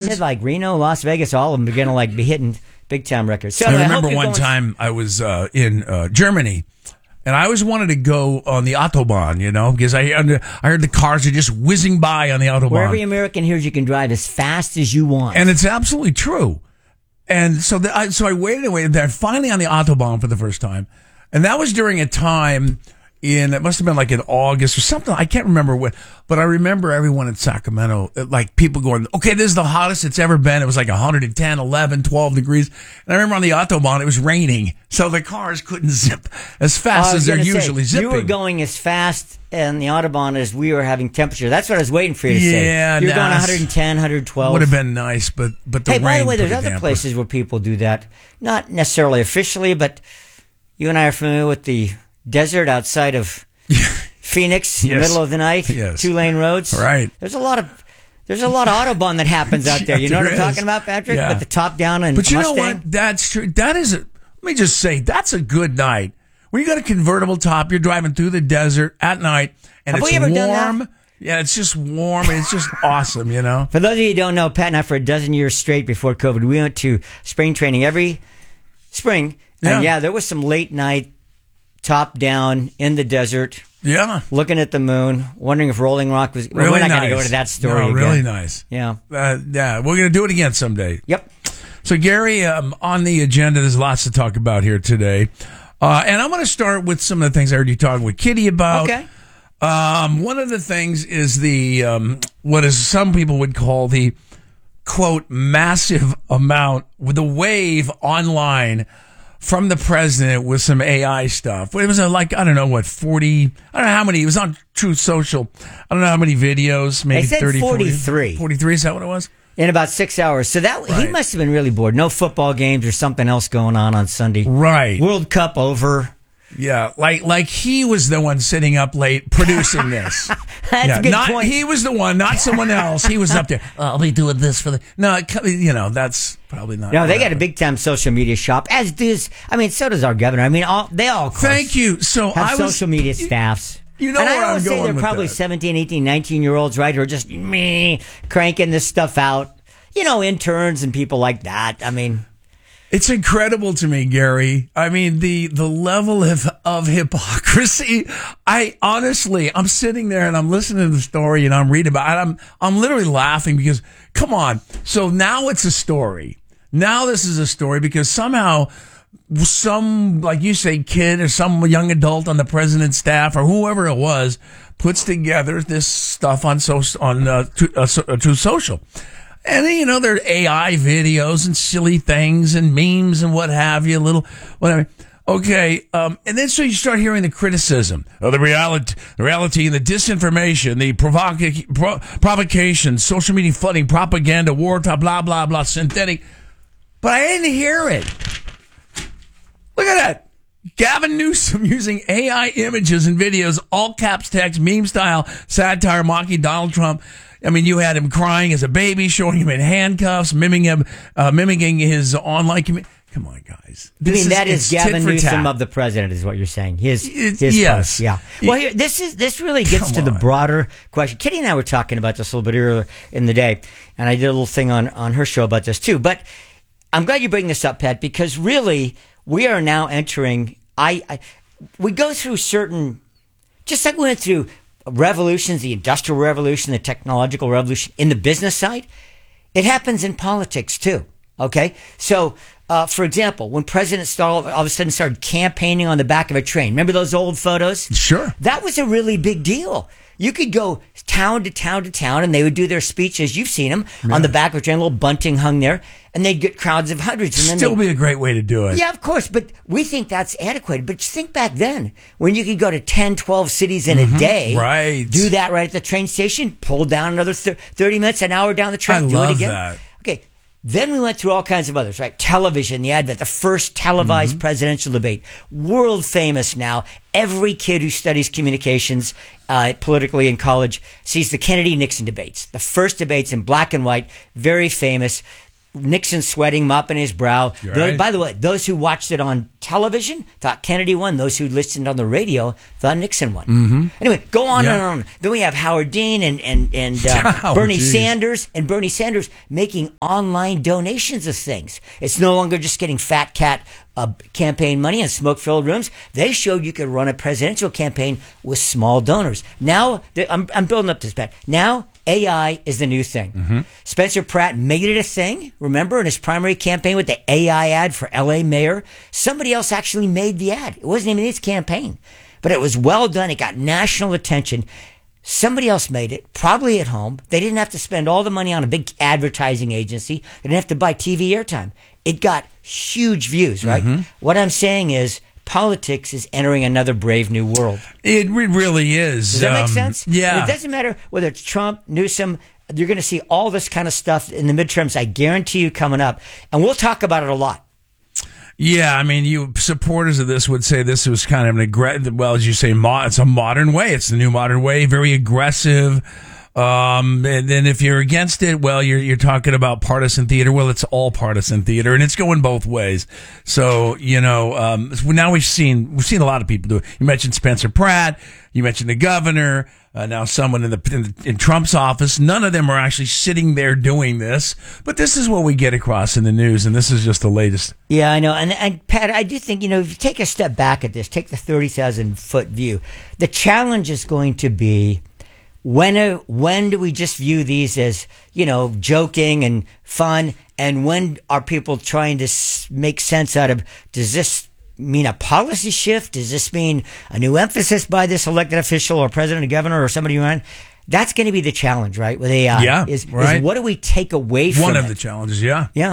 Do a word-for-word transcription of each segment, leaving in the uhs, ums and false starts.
said like Reno, Las Vegas, all of them are going to like be hitting big time records. So I I remember hope you're one going- time I was uh, in uh, Germany, and I always wanted to go on the Autobahn, you know, because I under, I heard the cars are just whizzing by on the Autobahn. where every American hears you can drive as fast as you want. And it's absolutely true. And so the, I, so I waited and waited there, finally on the Autobahn for the first time. And that was during a time in, it must have been like in August or something. I can't remember what, but I remember everyone in Sacramento, like people going, okay, this is the hottest it's ever been. It was like one hundred ten, eleven, twelve degrees. And I remember on the Autobahn, it was raining. So the cars couldn't zip as fast I was as they're gonna say, usually zipping. You were going as fast in the Autobahn as we were having temperature. That's what I was waiting for you to say. Yeah, You're going nice. one ten, one twelve. Would have been nice, but, but the Hey, rain by the way, put there's a other damper. places where people do that. Not necessarily officially, but you and I are familiar with the desert outside of Phoenix, in the Yes. middle of the night, Yes. two lane roads. Right. There's a lot of there's a lot of Autobahn that happens out there. Yeah, You know what there I'm talking is. about, Patrick? Yeah. With the top down and But you Mustang. know what? That's true. That is a, let me just say, that's a good night. When you got a convertible top, you're driving through the desert at night, and Have it's we ever done warm. that? Yeah, it's just warm, and it's just awesome, you know? For those of you who don't know, Pat and I, for a dozen years straight before COVID, we went to spring training every spring. And Yeah. yeah, there was some late night top down in the desert, Yeah. looking at the moon, wondering if Rolling Rock was. well, Really we're not nice. going to go to that story No, again. really nice. Yeah. Uh, yeah, we're going to do it again someday. Yep. So, Gary, um, on the agenda, there's lots to talk about here today. Uh, and I'm going to start with some of the things I heard you talking with Kitty about. Okay. Um, one of the things is the, um, what is some people would call the, quote, massive amount with the wave online from the president with some A I stuff. It was uh, like, I don't know what, forty, I don't know how many, it was on Truth Social. I don't know how many videos, maybe They said thirty, forty-three. forty, forty-three, is that what it was? In about six hours. So that he Right. must have been really bored. No football games or something else going on on Sunday. Right. World Cup over. Yeah, like like he was the one sitting up late producing this. That's yeah, a good not, point. He was the one, not someone else. He was up there. Oh, I'll be doing this for the no. it co- You know, that's probably not. No, they what got a happened. big time social media shop. As does, I mean, so does our governor. I mean, all they all of course, Thank you. So have I was social media staffs. You know and where I always I'm say going they're with probably that. seventeen, eighteen, nineteen year olds, right? Who are just me cranking this stuff out. You know, interns and people like that. I mean, It's incredible to me, Gary. I mean, the the level of of hypocrisy. I honestly, I'm sitting there and I'm listening to the story and I'm reading about it. I'm I'm literally laughing because, come on. So now it's a story. Now this is a story because somehow some, like you say, kid or some young adult on the president's staff or whoever it was puts together this stuff on so on uh, Tru- uh, so- uh, Truth Social. And then, you know, there are A I videos and silly things and memes and what have you, little, whatever. Okay. Um, and then so you start hearing the criticism of the reality, the reality and the disinformation, the provoca- pro- provocation, social media flooding, propaganda, war talk, blah, blah, blah, synthetic. But I didn't hear it. Look at that. Gavin Newsom using A I images and videos, all caps text, meme style, satire, mocking Donald Trump. I mean, you had him crying as a baby, showing him in handcuffs, mimicking him, uh, mimicking his online community. Come on, guys. I mean, that is it's tit Gavin for Newsom tat. of the president, is what you're saying. His, It- his yes. post, yeah. Well, here, this is this really gets Come to the on. broader question. Kitty and I were talking about this a little bit earlier in the day, and I did a little thing on on her show about this too. But I'm glad you bring this up, Pat, because really we are now entering. I, I we go through certain, just like we went through revolutions, the industrial revolution, the technological revolution in the business side. It happens in politics too. Okay, so uh, for example, when President Stahl all of a sudden started campaigning on the back of a train, remember those old photos? Sure. That was a really big deal. You could go town to town to town, and they would do their speeches. You've seen them on the back of a train, a little bunting hung there, and they'd get crowds of hundreds. And then Still they'd- be a great way to do it. yeah, of course, but we think that's adequate. But just think back then, when you could go to ten, twelve cities in a day. Right. Do that right at the train station, pull down another thir- thirty minutes, an hour down the train, I do love it again. that. Okay. Then we went through all kinds of others, right? Television, the advent, the first televised Mm-hmm. presidential debate. World famous now. Every kid who studies communications uh, politically in college sees the Kennedy-Nixon debates. The first debates in black and white, very famous. Nixon sweating, mopping his brow. You're Those, right. by the way, those who watched it on television thought Kennedy won. Those who listened on the radio thought Nixon won. Mm-hmm. Anyway, go on Yeah. and on. Then we have Howard Dean and and and uh, Oh, Bernie geez. Sanders and Bernie Sanders making online donations of things. It's no longer just getting fat cat uh, campaign money in smoke-filled rooms. They showed you could run a presidential campaign with small donors. Now, I'm, I'm building up this back. Now, A I is the new thing. Mm-hmm. Spencer Pratt made it a thing, remember, in his primary campaign with the A I ad for L A mayor. Somebody else actually made the ad. It wasn't even his campaign, but it was well done. It got national attention. Somebody else made it, probably at home. They didn't have to spend all the money on a big advertising agency. They didn't have to buy T V airtime. It got huge views, right? Mm-hmm. What I'm saying is politics is entering another brave new world. It re- really is. Does that make Um, sense? Yeah. And it doesn't matter whether it's Trump, Newsom. You're going to see all this kind of stuff in the midterms, I guarantee you, coming up. And we'll talk about it a lot. Yeah, I mean, you supporters of this would say this was kind of an aggressive, well, as you say, mo- it's a modern way. It's the new modern way, very aggressive. Um, and then if you're against it, well, you're, you're talking about partisan theater. Well, it's all partisan theater and it's going both ways. So, you know, um, now we've seen, we've seen a lot of people do it. You mentioned Spencer Pratt. You mentioned the governor. Uh, now someone in the, in the in Trump's office. None of them are actually sitting there doing this, but this is what we get across in the news, and this is just the latest. Yeah, I know. And, and Pat, I do think, you know, if you take a step back at this, take the thirty thousand foot view, the challenge is going to be when, uh, when do we just view these as, you know, joking and fun? And when are people trying to s- make sense out of, does this mean a policy shift? Does this mean a new emphasis by this elected official or president or governor or somebody around? That's going to be the challenge, right? With A I, Yeah, is, right. is what do we take away from One it? of the challenges, yeah. Yeah.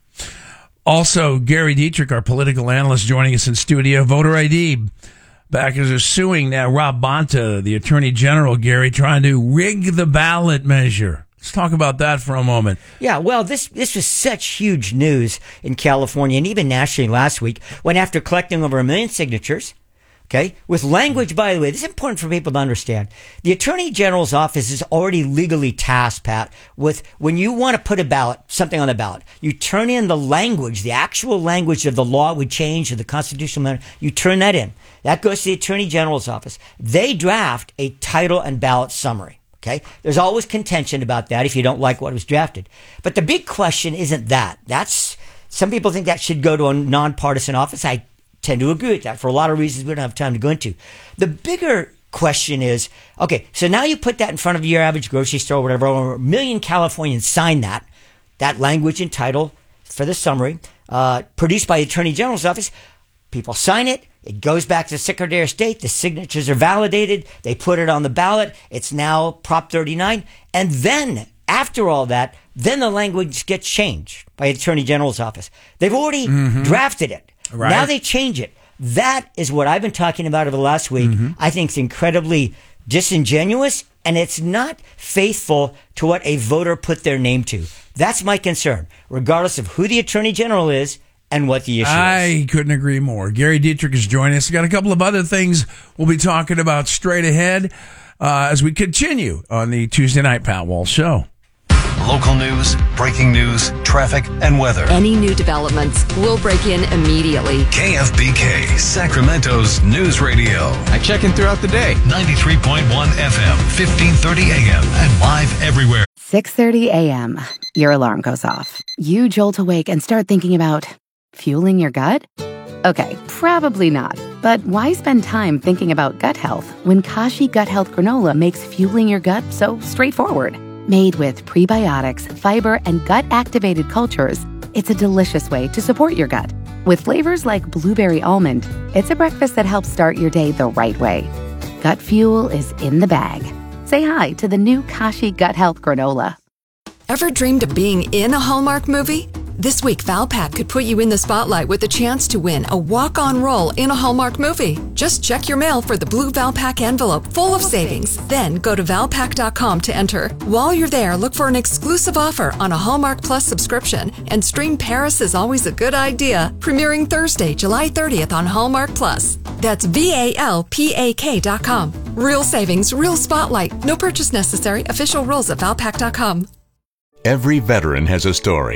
Also, Gary Dietrich, our political analyst, joining us in studio. Voter I D. Backers are suing now Rob Bonta, the Attorney General, Gary, trying to rig the ballot measure. Let's talk about that for a moment. Yeah, well, this this was such huge news in California and even nationally last week when after collecting over a million signatures, okay, with language, by the way, this is important for people to understand. The Attorney General's office is already legally tasked, Pat, with when you want to put a ballot, something on the ballot, you turn in the language, the actual language of the law would change or the constitutional amendment, you turn that in. That goes to the Attorney General's office. They draft a title and ballot summary. Okay. There's always contention about that if you don't like what was drafted. But the big question isn't that. That's, some people think that should go to a nonpartisan office. I tend to agree with that for a lot of reasons we don't have time to go into. The bigger question is, okay, so now you put that in front of your average grocery store, whatever, over a million Californians sign that, that language and title for the summary, uh, produced by the Attorney General's office. People sign it. It goes back to the Secretary of State. The signatures are validated. They put it on the ballot. It's now Prop thirty-nine. And then, after all that, then the language gets changed by the Attorney General's office. They've already mm-hmm. drafted it. Right. Now they change it. That is what I've been talking about over the last week. Mm-hmm. I think it's incredibly disingenuous, and it's not faithful to what a voter put their name to. That's my concern, regardless of who the Attorney General is and what the issue I is. I couldn't agree more. Gary Dietrich is joining us. We've got a couple of other things we'll be talking about straight ahead uh, as we continue on the Tuesday Night Pat Walsh Show. Local news, breaking news, traffic, and weather. Any new developments, we'll break in immediately. K F B K, Sacramento's news radio. I check in throughout the day. ninety-three point one F M, fifteen thirty A M, and live everywhere. six thirty a.m. Your alarm goes off. You jolt awake and start thinking about fueling your gut? Okay, probably not. But why spend time thinking about gut health when Kashi Gut Health Granola makes fueling your gut so straightforward? Made with prebiotics, fiber, and gut-activated cultures, it's a delicious way to support your gut. With flavors like blueberry almond, it's a breakfast that helps start your day the right way. Gut fuel is in the bag. Say hi to the new Kashi Gut Health Granola. Ever dreamed of being in a Hallmark movie? This week, Valpak could put you in the spotlight with a chance to win a walk-on role in a Hallmark movie. Just check your mail for the blue Valpak envelope full of savings. Then go to valpak dot com to enter. While you're there, look for an exclusive offer on a Hallmark Plus subscription and stream Paris is Always a Good Idea, premiering Thursday, July thirtieth on Hallmark Plus. That's V A L P A K dot com. Real savings, real spotlight. No purchase necessary. Official rules at valpak dot com. Every veteran has a story.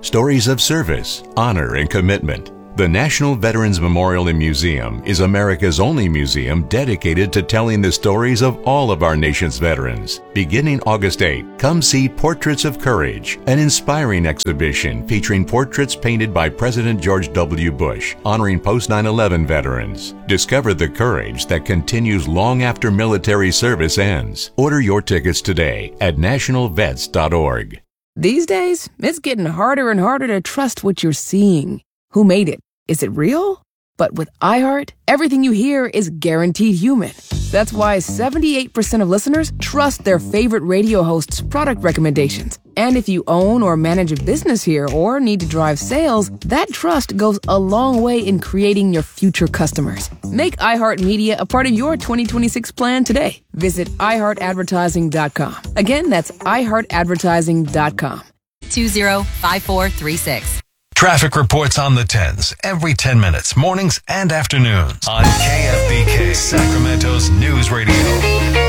stories of service, honor, and commitment. The National Veterans Memorial and Museum is America's only museum dedicated to telling the stories of all of our nation's veterans. Beginning August eighth, come see Portraits of Courage, an inspiring exhibition featuring portraits painted by President George W. Bush, honoring post nine eleven veterans. Discover the courage that continues long after military service ends. Order your tickets today at national vets dot org. These days, it's getting harder and harder to trust what you're seeing. Who made it? Is it real? But with iHeart, everything you hear is guaranteed human. That's why seventy-eight percent of listeners trust their favorite radio host's product recommendations. And if you own or manage a business here or need to drive sales, that trust goes a long way in creating your future customers. Make iHeartMedia a part of your twenty twenty-six plan today. Visit i heart advertising dot com. Again, that's i heart advertising dot com. two zero five four three six. Traffic reports on the tens every ten minutes, mornings and afternoons on K F B K, Sacramento's news radio.